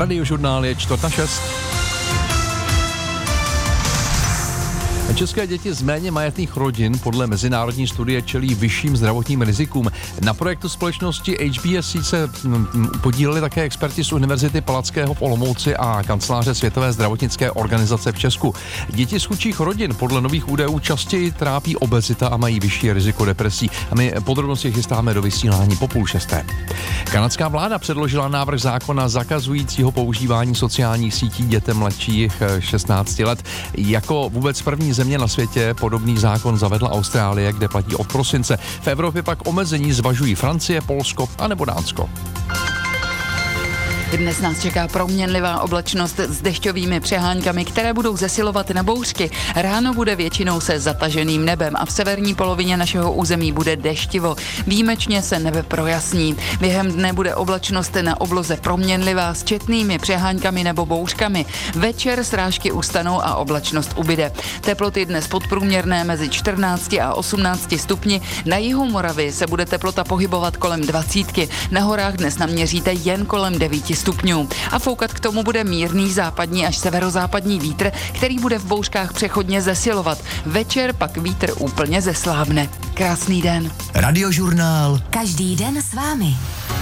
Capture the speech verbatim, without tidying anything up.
Radiožurnál je čtvrt na šest. České děti z méně majetných rodin podle mezinárodní studie čelí vyšším zdravotním rizikům. Na projektu společnosti H B S C se podíleli také experti z Univerzity Palackého v Olomouci a kanceláře Světové zdravotnické organizace v Česku. Děti z chudších rodin podle nových údajů častěji trápí obezita a mají vyšší riziko depresí. A my podrobnosti chystáme do vysílání po půl šesté. Kanadská vláda předložila návrh zákona zakazujícího používání sociálních sítí dětem mladších šestnácti let. Jako vůbec první země na světě podobný zákon zavedla Austrálie, kde platí od prosince. V Evropě pak omezení zvažují Francie, Polsko a nebo Dánsko. Dnes nás čeká proměnlivá oblačnost s dešťovými přeháňkami, které budou zesilovat na bouřky. Ráno bude většinou se zataženým nebem a v severní polovině našeho území bude deštivo. Výjimečně se nebe projasní. Během dne bude oblačnost na obloze proměnlivá s četnými přeháňkami nebo bouřkami. Večer srážky ustanou a oblačnost ubyde. Teploty dnes podprůměrné mezi čtrnácti a osmnácti stupni. Na jihu Moravy se bude teplota pohybovat kolem dvacítky. Na horách dnes naměříte jen kolem devíti stupňů. A foukat k tomu bude mírný západní až severozápadní vítr, který bude v bouřkách přechodně zesilovat. Večer pak vítr úplně zeslábne. Krásný den. Radiožurnál. Každý den s vámi.